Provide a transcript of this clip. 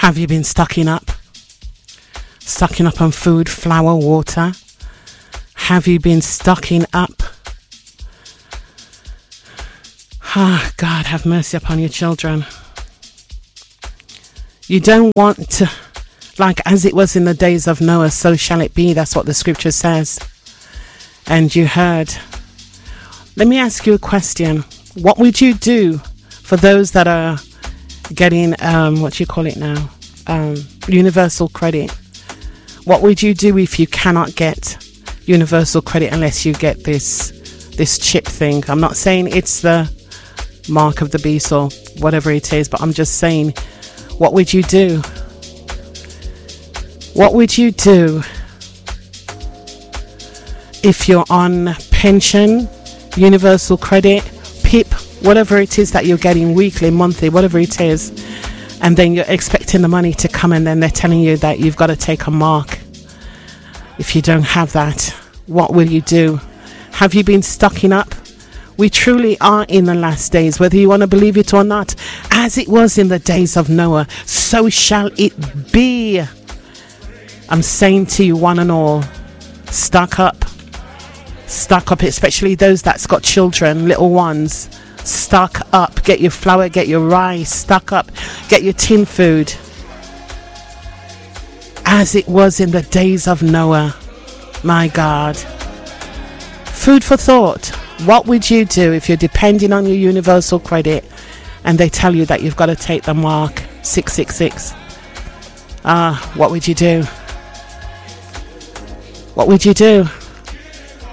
Have you been stocking up? Stocking up on food, flour, water? Have you been stocking up? Ah, God, have mercy upon your children. You don't want to, like as it was in the days of Noah, so shall it be. That's what the scripture says. And you heard. Let me ask you a question. What would you do for those that are getting, what do you call it now? Universal credit. What would you do if you cannot get universal credit unless you get this chip thing? I'm not saying it's the mark of the beast or whatever it is, but I'm just saying, what would you do? What would you do if you're on pension, universal credit, PIP, whatever it is that you're getting weekly, monthly, whatever it is, and then you're expecting the money to come and then they're telling you that you've got to take a mark? If you don't have that, what will you do? Have you been stocking up? We truly are in the last days, whether you want to believe it or not. As it was in the days of Noah, so shall it be. I'm saying to you, one and all, stock up. Stock up, especially those that's got children, little ones. Stock up. Get your flour, get your rice. Stock up. Get your tin food. As it was in the days of Noah. My God. Food for thought. What would you do if you're depending on your universal credit and they tell you that you've got to take the mark 666? What would you do? What would you do?